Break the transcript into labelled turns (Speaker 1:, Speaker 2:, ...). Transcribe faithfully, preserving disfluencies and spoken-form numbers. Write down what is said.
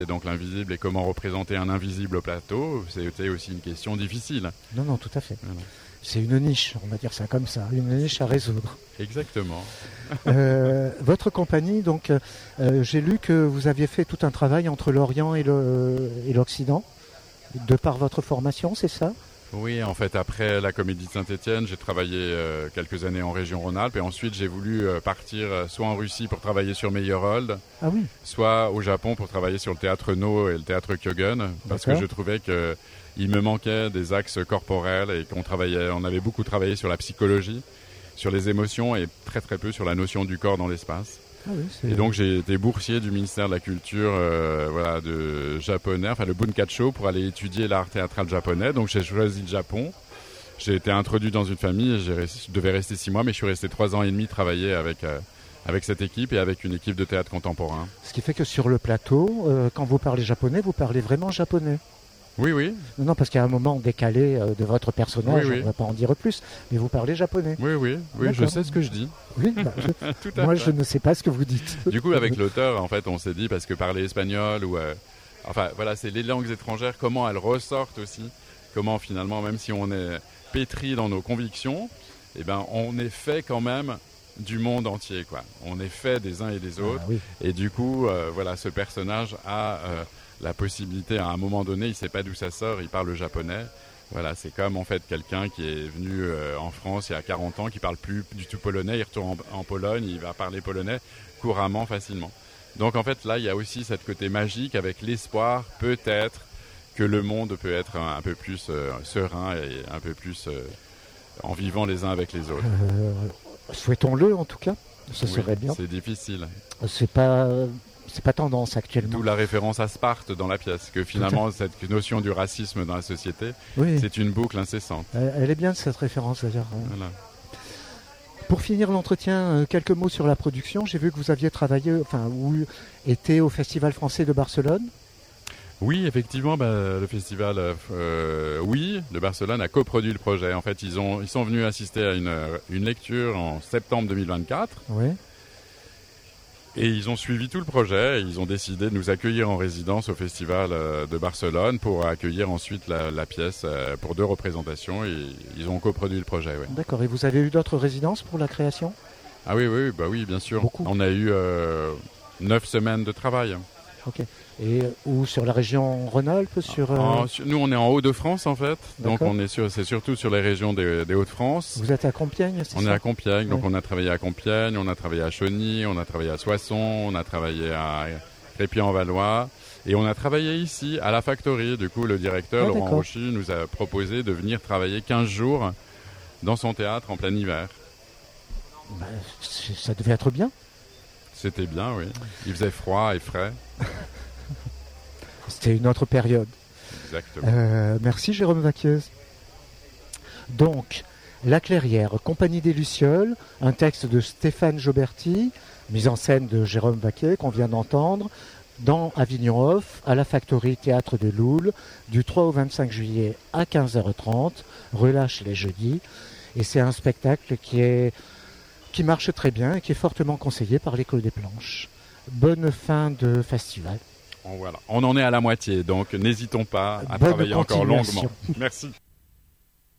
Speaker 1: Et donc l'invisible et comment représenter un invisible au plateau, c'était aussi une question difficile.
Speaker 2: Non, non, tout à fait.
Speaker 1: Voilà.
Speaker 2: C'est une niche, on va dire ça comme ça, une niche à résoudre.
Speaker 1: Exactement.
Speaker 2: euh, votre compagnie, donc, euh, j'ai lu que vous aviez fait tout un travail entre l'Orient et, le, et l'Occident, de par votre formation, c'est ça ?
Speaker 1: Oui, en fait, après la Comédie de Saint-Étienne, j'ai travaillé euh, quelques années en région Rhône-Alpes et ensuite j'ai voulu euh, partir euh, soit en Russie pour travailler sur Meyerhold,
Speaker 2: ah oui.
Speaker 1: soit au Japon pour travailler sur le théâtre No et le théâtre Kyogen, parce D'accord. que je trouvais qu'il me manquait des axes corporels et qu'on travaillait, on avait beaucoup travaillé sur la psychologie, sur les émotions et très très peu sur la notion du corps dans l'espace.
Speaker 2: Ah oui, c'est...
Speaker 1: Et donc j'ai été boursier du ministère de la Culture euh, voilà, de japonais, enfin le Bunkacho, pour aller étudier l'art théâtral japonais. Donc j'ai choisi le Japon. J'ai été introduit dans une famille, et j'ai resté, je devais rester six mois, mais je suis resté trois ans et demi travailler avec, euh, avec cette équipe et avec une équipe de théâtre contemporain.
Speaker 2: Ce qui fait que sur le plateau, euh, quand vous parlez japonais, vous parlez vraiment japonais.
Speaker 1: Oui, oui.
Speaker 2: Non, non, parce qu'il y a un moment décalé euh, de votre personnage, oui, oui. On ne va pas en dire plus, mais vous parlez japonais.
Speaker 1: Oui, oui, oui, je sais ce que je dis.
Speaker 2: Oui, bah, je... Tout à moi, fait. Je ne sais pas ce que vous dites.
Speaker 1: Du coup, avec l'auteur, en fait, on s'est dit, parce que parler espagnol ou... Euh, enfin, voilà, c'est les langues étrangères, comment elles ressortent aussi, comment finalement, même si on est pétri dans nos convictions, eh ben, on est fait quand même du monde entier, quoi. On est fait des uns et des autres. Ah, oui. Et du coup, euh, voilà, ce personnage a... Euh, la possibilité, à un moment donné, il ne sait pas d'où ça sort, il parle japonais. Voilà, c'est comme en fait quelqu'un qui est venu euh, en France il y a quarante ans, qui ne parle plus du tout polonais, il retourne en, en Pologne, il va parler polonais couramment, facilement. Donc en fait, là, il y a aussi ce côté magique avec l'espoir, peut-être, que le monde peut être un, un peu plus euh, serein et un peu plus euh, en vivant les uns avec les autres.
Speaker 2: Euh, souhaitons-le en tout cas, ce
Speaker 1: oui,
Speaker 2: serait bien.
Speaker 1: C'est difficile.
Speaker 2: C'est pas... C'est pas tendance actuellement.
Speaker 1: D'où la référence à Sparte dans la pièce, que finalement cette notion du racisme dans la société, oui. C'est une boucle incessante.
Speaker 2: Elle est bien cette référence d'ailleurs.
Speaker 1: Voilà.
Speaker 2: Pour finir l'entretien, quelques mots sur la production. J'ai vu que vous aviez travaillé, enfin, ou été au Festival français de Barcelone.
Speaker 1: Oui, effectivement, bah, le festival, euh, oui, de Barcelone a coproduit le projet. En fait, ils, ont, ils sont venus assister à une, une lecture en septembre deux mille vingt-quatre.
Speaker 2: Oui.
Speaker 1: Et ils ont suivi tout le projet et ils ont décidé de nous accueillir en résidence au Festival de Barcelone pour accueillir ensuite la, la pièce pour deux représentations et ils ont coproduit le projet. Oui.
Speaker 2: D'accord. Et vous avez eu d'autres résidences pour la création ?
Speaker 1: Ah oui, oui, bah oui, bien sûr.
Speaker 2: Beaucoup.
Speaker 1: On a eu euh, neuf semaines de travail.
Speaker 2: Ok. Et où sur la région Rhône-Alpes sur, euh...
Speaker 1: en, Nous, on est en Hauts-de-France en fait. D'accord. Donc on est sur, c'est surtout sur les régions des, des Hauts-de-France.
Speaker 2: Vous êtes à Compiègne, c'est
Speaker 1: On
Speaker 2: ça ?
Speaker 1: est à Compiègne, donc
Speaker 2: ouais.
Speaker 1: On a travaillé à Compiègne, on a travaillé à Chauny, on a travaillé à Soissons, on a travaillé à Crépy-en-Valois et on a travaillé ici à la Factory. Du coup, le directeur, ah, Laurent d'accord. Rochy, nous a proposé de venir travailler quinze jours dans son théâtre en plein hiver.
Speaker 2: Bah, ça devait être bien.
Speaker 1: C'était bien, oui. Il faisait froid et frais.
Speaker 2: C'était une autre période.
Speaker 1: Exactement.
Speaker 2: Euh, merci Jérôme Vaquiez. Donc, La Clairière, Compagnie des Lucioles, un texte de Stéphane Joberti, mise en scène de Jérôme Vaquiez qu'on vient d'entendre, dans Avignon Off, à la Factory Théâtre de Loul, du trois au vingt-cinq juillet à quinze heures trente, relâche les jeudis. Et c'est un spectacle qui, est, qui marche très bien et qui est fortement conseillé par l'École des Planches. Bonne fin de festival.
Speaker 1: Voilà. On en est à la moitié, donc n'hésitons pas à
Speaker 2: Bonne
Speaker 1: travailler encore longuement. Merci.